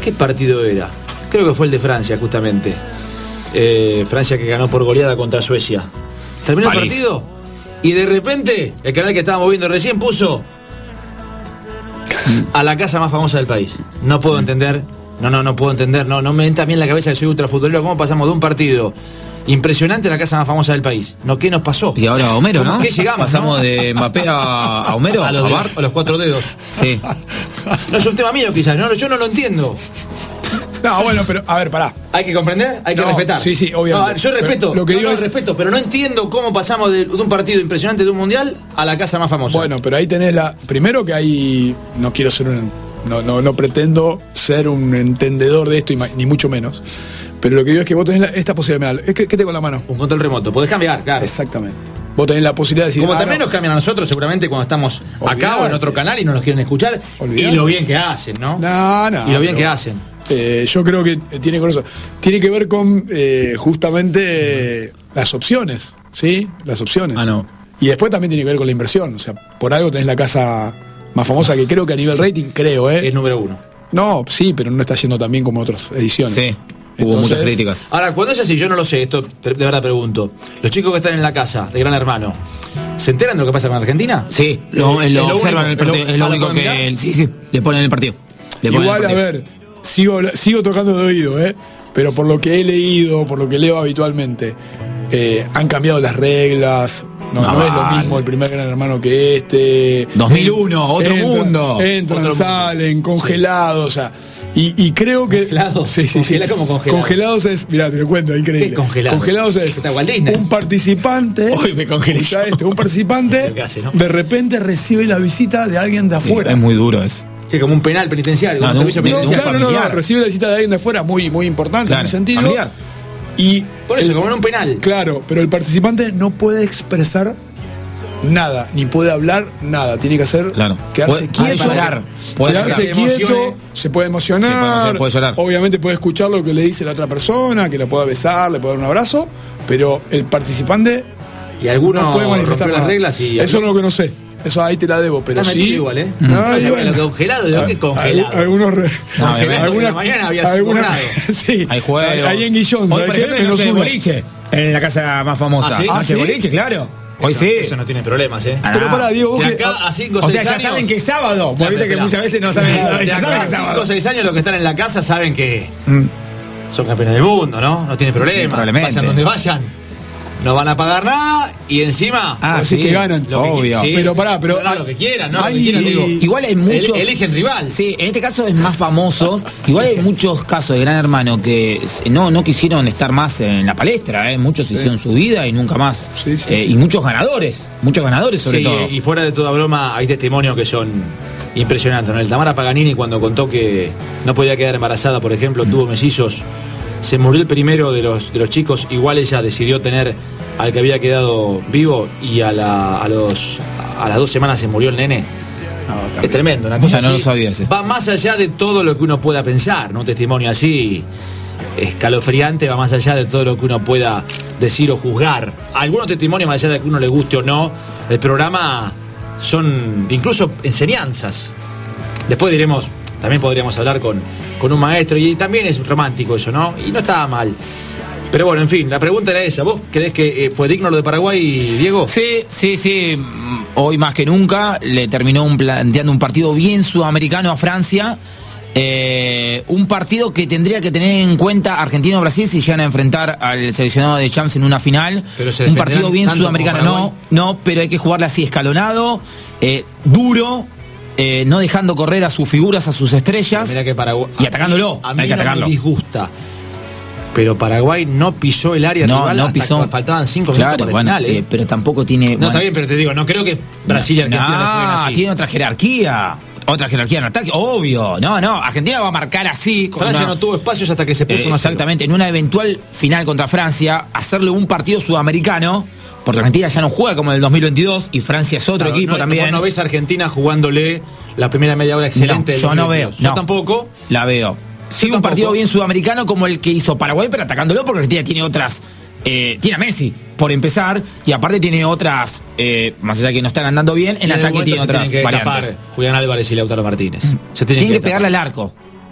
¿Qué partido era? Creo que fue el de Francia, justamente. Francia que ganó por goleada contra Suecia. Terminó el partido y de repente el canal que estábamos viendo recién puso a la casa más famosa del país. No puedo entender, no puedo entender, no me entra bien en la cabeza que soy ultrafutbolero. ¿Cómo pasamos de un partido impresionante a la casa más famosa del país? ¿Qué nos pasó? Y ahora a Homero, ¿no? ¿Qué llegamos? Pasamos de Mbappé a Homero, a los 4 dedos. Sí. No es un tema mío quizás, yo no lo entiendo. No, bueno, pero, a ver, pará. Hay que comprender, hay que respetar. Sí, obviamente. No, yo respeto, pero lo que digo es... respeto, pero no entiendo cómo pasamos de un partido impresionante de un mundial a la casa más famosa. Bueno, pero ahí tenés primero que hay... No quiero ser no pretendo ser un entendedor de esto, ni mucho menos. Pero lo que digo es que vos tenés esta posibilidad. ¿Qué tengo en la mano? Un control remoto, podés cambiar, claro. Exactamente. Vos tenés la posibilidad de decir... Como también nos cambian a nosotros seguramente cuando estamos acá o en otro canal y no nos quieren escuchar. Y lo bien que hacen, ¿no? Y lo bien que hacen. Yo creo que tiene con eso. Tiene que ver con justamente las opciones, ¿sí? Las opciones. No. Y después también tiene que ver con la inversión. O sea, por algo tenés la casa más famosa que creo que a nivel rating, es número 1. No, sí, pero no está yendo tan bien como otras ediciones. Sí. Hubo muchas críticas. Ahora, cuando es así, yo no lo sé, esto de verdad pregunto. Los chicos que están en la casa de Gran Hermano, ¿se enteran de lo que pasa con Argentina? Sí, lo observan en el partido. Es lo único que... Sí, le ponen en el partido. Igual, a ver, sigo tocando de oído, pero por lo que he leído, por lo que leo habitualmente, han cambiado las reglas. No es lo mismo el primer Gran Hermano que este. 2001, otro mundo. Entran, salen, congelados, o sea. Y creo que... ¿Congelados? Sí. ¿Cómo congelados? Congelados es... Mirá, te lo cuento, increíble. ¿Qué congelados? Congelados es un participante... Hoy me congelé. Un participante de repente recibe la visita de alguien de afuera. Es muy duro eso. Sí, como un penal penitenciario, como un servicio penitenciario. No, recibe la visita de alguien de afuera, muy importante en ese sentido. Familiar. Y por eso, como en un penal. Claro, pero el participante no puede expresar nada, ni puede hablar nada. Tiene que hacer quedarse quieto. Quedarse quieto, se puede emocionar. Puede llorar. Obviamente puede escuchar lo que le dice la otra persona, que la pueda besar, le puede dar un abrazo, pero el participante y algunos no puede manifestar las reglas y eso es lo que no sé. Eso ahí te la debo, pero sí. Igual, No, lo congelado, ¿de qué congelado? Algunas mañana había 5 grados. Sí. Hay juegos. Ahí en Guillón, hoy, por ejemplo, menos uno. Boliche, en la casa más famosa. ¿Sí? Boliche, claro. Hoy eso, sí. Eso no tiene problemas, Pero pará, Diego, de acá a 5 o 6 años. O sea, ya saben que es sábado. Porque viste que muchas veces no saben. De acá a 5 o 6 años los que están en la casa saben que son campeones del mundo, ¿no? No tiene problema. Vayan donde vayan. No van a pagar nada y encima sí que ganan, obvio. Pero pará, pero lo que quieran, ¿no? Lo que quieran, digo. Igual hay muchos. Eligen rival. Sí, en este caso es más famosos. Igual hay muchos casos de Gran Hermano que no quisieron estar más en la palestra, muchos hicieron su vida y nunca más. Y muchos ganadores sobre todo. Y fuera de toda broma, hay testimonios que son impresionantes, ¿no? El Tamara Paganini, cuando contó que no podía quedar embarazada, por ejemplo, tuvo mellizos. Se murió el primero de los chicos, igual ella decidió tener al que había quedado vivo y a las 2 semanas se murió el nene. Es tremendo, una cosa no lo sabía ese. Va más allá de todo lo que uno pueda pensar, ¿no? Un testimonio así escalofriante, va más allá de todo lo que uno pueda decir o juzgar. Algunos testimonios, más allá de que uno le guste o no, el programa son incluso enseñanzas. Después diremos, también podríamos hablar con un maestro, y también es romántico eso, ¿no? Y no estaba mal. Pero bueno, en fin, la pregunta era esa. ¿Vos creés que fue digno lo de Paraguay, Diego? Sí. Hoy más que nunca le terminó planteando un partido bien sudamericano a Francia. Un partido que tendría que tener en cuenta Argentina o Brasil si llegan a enfrentar al seleccionado de Champs en una final. Un partido bien sudamericano. No, pero hay que jugarle así, escalonado, duro. No dejando correr a sus figuras, a sus estrellas, y atacándolo. A mí hay que atacarlo. Me disgusta. Pero Paraguay no pisó el área rival hasta que faltaban 5 minutos para el final. Pero tampoco tiene... No, está bien, pero te digo, no creo que Brasil y Argentina tiene otra jerarquía en ataque, obvio. No, Argentina va a marcar así. Francia no tuvo espacios hasta que se puso más. Exactamente, en una eventual final contra Francia, hacerle un partido sudamericano, porque Argentina ya no juega como en el 2022 y Francia es otro equipo también. ¿Vos no ves a Argentina jugándole la primera media hora excelente? Yo no veo. Yo tampoco. La veo. Sí, un partido bien sudamericano como el que hizo Paraguay, pero atacándolo porque Argentina tiene otras. Tiene a Messi, por empezar, y aparte tiene otras, más allá de que no están andando bien, en ataque tiene otras variantes. Julián Álvarez y Lautaro Martínez. Tienen que pegarle al arco.